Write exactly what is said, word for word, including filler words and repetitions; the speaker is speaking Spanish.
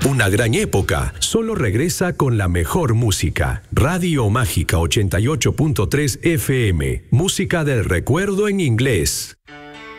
Una gran época solo regresa con la mejor música. Radio Mágica ochenta y ocho punto tres F M. Música del recuerdo en inglés.